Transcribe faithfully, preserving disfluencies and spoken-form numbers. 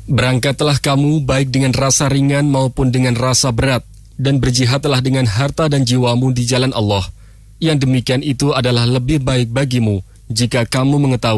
Berangkatlah kamu baik dengan rasa ringan maupun dengan rasa berat, dan berjihadlah dengan harta dan jiwamu di jalan Allah. Yang demikian itu adalah lebih baik bagimu jika kamu mengetahui